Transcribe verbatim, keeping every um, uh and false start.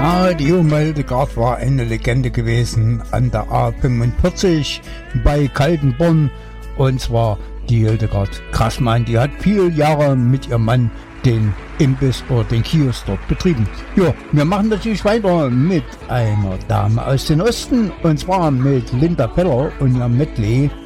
Ja, die Hildegard war eine Legende gewesen an der A fünfundvierzig bei Kaltenborn. Und zwar die Hildegard Grassmann, die hat viele Jahre mit ihrem Mann den Imbiss oder den Kiosk dort betrieben. Ja, wir machen natürlich weiter mit einer Dame aus dem Osten, und zwar mit Linda Feller und ihrem Medley